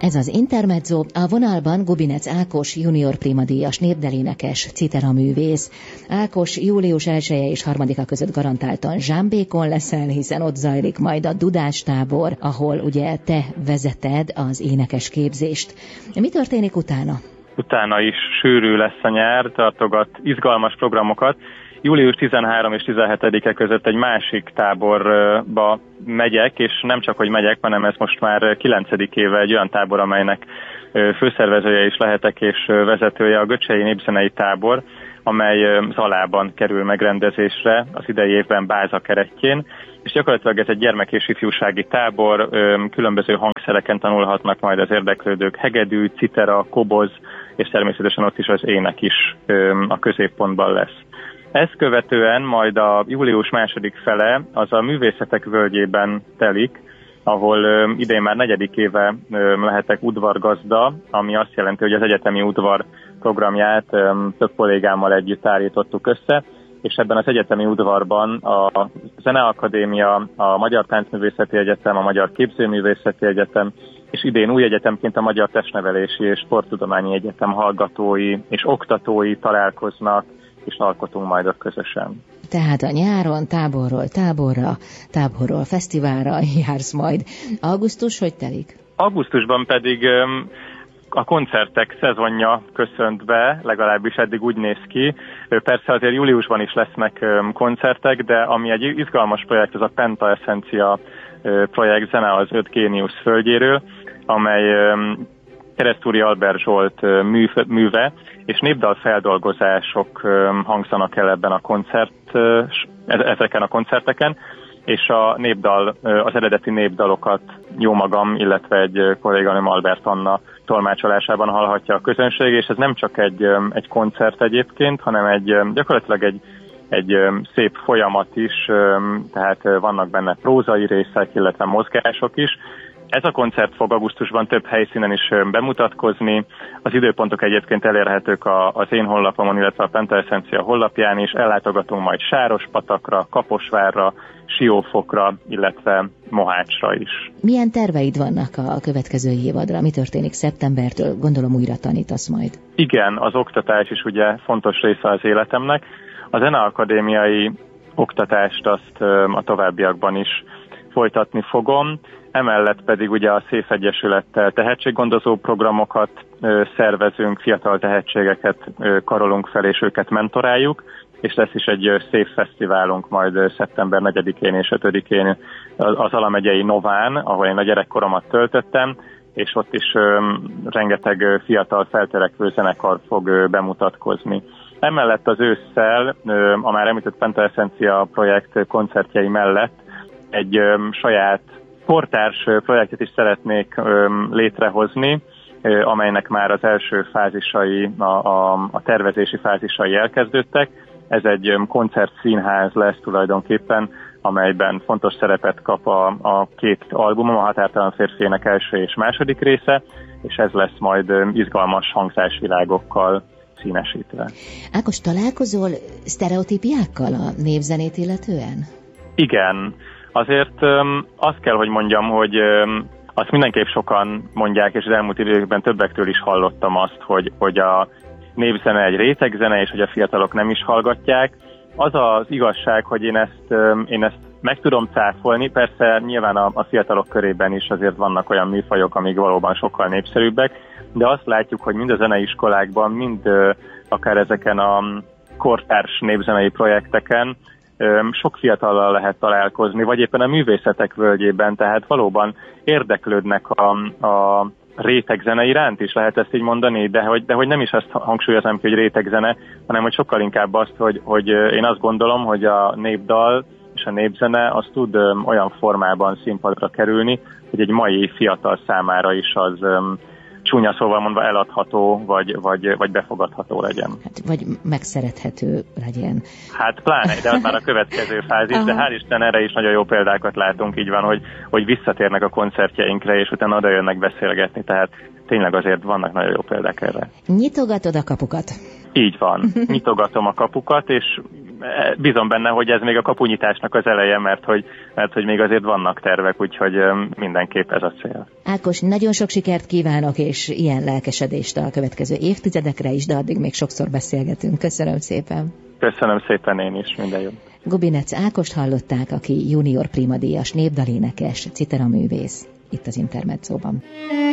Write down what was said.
Ez az Intermezzo, a vonalban Gubinec Ákos junior primadíjas népdalénekes, citeraművész. Ákos július 1-e és 3-a között garantáltan Zsámbékon leszel, hiszen ott zajlik majd a Dudástábor, ahol ugye te vezeted az énekes képzést. Mi történik utána? Utána is sűrű lesz a nyár, tartogat izgalmas programokat. Július 13 és 17-e között egy másik táborba megyek, és nem csak, hogy megyek, hanem ez most már 9. éve egy olyan tábor, amelynek főszervezője is lehetek, és vezetője a Göcsei Népzenei Tábor, amely Zalában kerül megrendezésre az idei évben Báza keretjén, és gyakorlatilag ez egy gyermek- és ifjúsági tábor, különböző hangszereken tanulhatnak majd az érdeklődők, hegedű, citera, koboz, és természetesen ott is az ének is a középpontban lesz. Ezt követően majd a július 2. fele az a Művészetek Völgyében telik, ahol idén már 4. éve lehetek udvargazda, ami azt jelenti, hogy az egyetemi udvar programját több kollégámmal együtt állítottuk össze, és ebben az egyetemi udvarban a Zeneakadémia, a Magyar Táncművészeti Egyetem, a Magyar Képzőművészeti Egyetem, és idén új egyetemként a Magyar Testnevelési és Sporttudományi Egyetem hallgatói és oktatói találkoznak, és alkotunk majd ott közösen. Tehát a nyáron táborról táborra, táborról fesztiválra jársz majd. Augusztus hogy telik? Augusztusban pedig a koncertek szezonja köszönt be, legalábbis eddig úgy néz ki. Persze azért júliusban is lesznek koncertek, de ami egy izgalmas projekt, az a Penta Essencia projekt, zene az 5 géniusz földjéről, amely Keresztúri Albert Zsolt műve, és népdalfeldolgozások hangzanak el ebben ezeken a koncerteken, és a népdal, az eredeti népdalokat jómagam, illetve egy kolléganőm Albert Anna tolmácsolásában hallhatja a közönség, és ez nem csak egy koncert egyébként, hanem gyakorlatilag egy szép folyamat is, tehát vannak benne prózai részek, illetve mozgások is. Ez a koncert fog augusztusban több helyszínen is bemutatkozni. Az időpontok egyébként elérhetők az én honlapomon, illetve a Penta Essencia honlapján is. Ellátogatunk majd Sárospatakra, Kaposvárra, Siófokra, illetve Mohácsra is. Milyen terveid vannak a következő évadra? Mi történik szeptembertől? Gondolom újra tanítasz majd. Igen, az oktatás is ugye fontos része az életemnek. A zeneakadémiai oktatást azt a továbbiakban is folytatni fogom. Emellett pedig ugye a SZÉF Egyesülettel tehetséggondozó programokat szervezünk, fiatal tehetségeket karolunk fel, és őket mentoráljuk, és lesz is egy SZÉF fesztiválunk majd szeptember 4-én és 5-én az Alamegyei Nován, ahol én a gyerekkoromat töltöttem, és ott is rengeteg fiatal feltörekvő zenekar fog bemutatkozni. Emellett az ősszel, a már említett Penta Essencia projekt koncertjei mellett egy saját kortárs projektet is szeretnék létrehozni, amelynek már az első fázisai, a tervezési fázisai elkezdődtek. Ez egy koncertszínház lesz tulajdonképpen, amelyben fontos szerepet kap a 2 albumom, a Határtalan férfiének első és második része, és ez lesz majd izgalmas hangzásvilágokkal színesítve. Ákos, találkozol sztereotípiákkal a népzenét illetően? Igen. Azért azt kell, hogy mondjam, hogy azt mindenképp sokan mondják, és az elmúlt időkben többektől is hallottam azt, hogy a népzene egy rétegzene, és hogy a fiatalok nem is hallgatják. Az az igazság, hogy én ezt meg tudom cáfolni, persze nyilván a fiatalok körében is azért vannak olyan műfajok, amik valóban sokkal népszerűbbek, de azt látjuk, hogy mind a zeneiskolákban, mind akár ezeken a kortárs népzenei projekteken sok fiatallal lehet találkozni, vagy éppen a Művészetek Völgyében, tehát valóban érdeklődnek a rétegzene iránt is, lehet ezt így mondani, de hogy nem is azt hangsúlyozom ki, hogy rétegzene, hanem hogy sokkal inkább azt, hogy én azt gondolom, hogy a népdal és a népzene az tud olyan formában színpadra kerülni, hogy egy mai fiatal számára is az csúnya szóval mondva eladható, vagy befogadható legyen. Hát, vagy megszerethető legyen. Hát pláne, de az már a következő fázis, de hál' Isten erre is nagyon jó példákat látunk, így van, hogy visszatérnek a koncertjeinkre, és utána oda jönnek beszélgetni, tehát tényleg azért vannak nagyon jó példák erre. Nyitogatod a kapukat? Így van, nyitogatom a kapukat, és bízom benne, hogy ez még a kapunyításnak az eleje, mert hogy még azért vannak tervek, úgyhogy mindenképp ez a cél. Ákos, nagyon sok sikert kívánok, és ilyen lelkesedést a következő évtizedekre is, de addig még sokszor beszélgetünk. Köszönöm szépen. Köszönöm szépen én is, minden jó. Gubinec Ákost hallották, aki junior primadíjas, népdalénekes, citeraművész, itt az Intermedzóban.